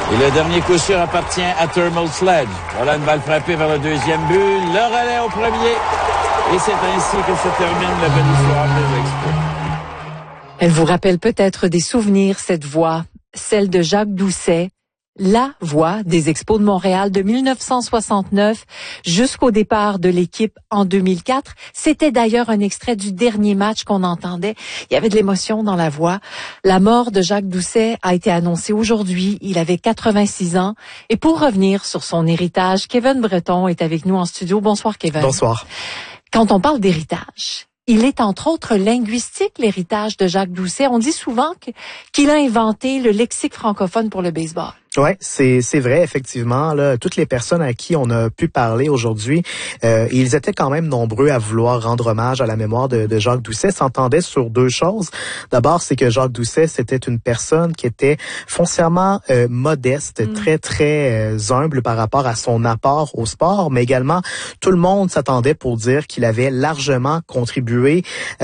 Et le dernier coup sûr appartient à Thermal Sledge. Voilà une balle frappée vers le deuxième but. Le relais au premier. Et c'est ainsi que se termine la belle histoire des Expos. Elle vous rappelle peut-être des souvenirs, cette voix, celle de Jacques Doucet, la voix des Expos de Montréal de 1969 jusqu'au départ de l'équipe en 2004. C'était d'ailleurs un extrait du dernier match qu'on entendait. Il y avait de l'émotion dans la voix. La mort de Jacques Doucet a été annoncée aujourd'hui. Il avait 86 ans. Et pour revenir sur son héritage, Kevin Breton est avec nous en studio. Bonsoir, Kevin. Bonsoir. Quand on parle d'héritage, il est entre autres linguistique, l'héritage de Jacques Doucet. On dit souvent qu'il a inventé le lexique francophone pour le baseball. Ouais, c'est vrai, effectivement. Là, toutes les personnes à qui on a pu parler aujourd'hui, ils étaient quand même nombreux à vouloir rendre hommage à la mémoire de Jacques Doucet, s'entendaient sur deux choses. D'abord, c'est que Jacques Doucet, c'était une personne qui était foncièrement modeste, très humble par rapport à son apport au sport, mais également tout le monde s'attendait pour dire qu'il avait largement contribué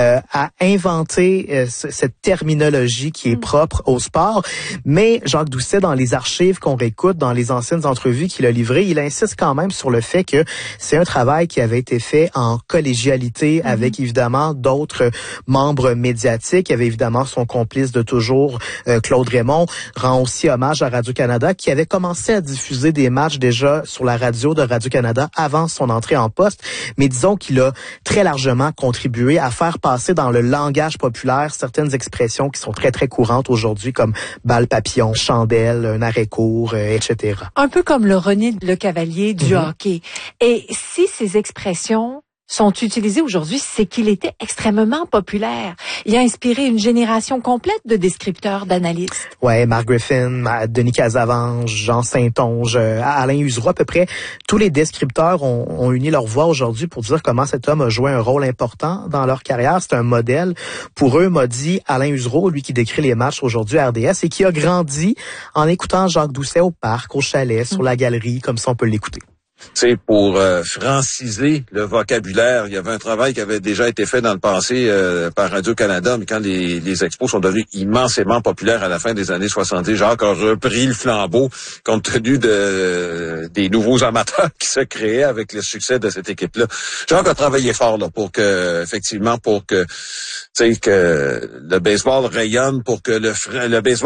à inventer cette terminologie qui est propre au sport. Mais Jacques Doucet, dans les archives qu'on réécoute, dans les anciennes entrevues qu'il a livrées, il insiste quand même sur le fait que c'est un travail qui avait été fait en collégialité avec évidemment d'autres membres médiatiques. Il y avait évidemment son complice de toujours, Claude Raymond, rend aussi hommage à Radio-Canada qui avait commencé à diffuser des matchs déjà sur la radio de Radio-Canada avant son entrée en poste. Mais disons qu'il a très largement contribué à faire passer dans le langage populaire certaines expressions qui sont très courantes aujourd'hui comme balle papillon, chandelle, un arrêt court, etc. Un peu comme le René Le Cavalier du hockey. Et si ces expressions sont utilisées aujourd'hui, c'est qu'il était extrêmement populaire. Il a inspiré une génération complète de descripteurs, d'analystes. Ouais, Mark Griffin, Denis Casavange, Jean Saint-Onge, Alain Usereau, à peu près tous les descripteurs ont uni leur voix aujourd'hui pour dire comment cet homme a joué un rôle important dans leur carrière. C'est un modèle pour eux, m'a dit Alain Usereau, lui qui décrit les matchs aujourd'hui à RDS et qui a grandi en écoutant Jacques Doucet au parc, au chalet, sur la galerie, comme ça on peut l'écouter. C'est pour franciser le vocabulaire. Il y avait un travail qui avait déjà été fait dans le passé par Radio-Canada, mais quand les expos sont devenus immensément populaires à la fin des années 70, Jacques a repris le flambeau compte tenu des nouveaux amateurs qui se créaient avec le succès de cette équipe-là. Jacques a travaillé fort là, pour que le baseball rayonne, pour que le baseball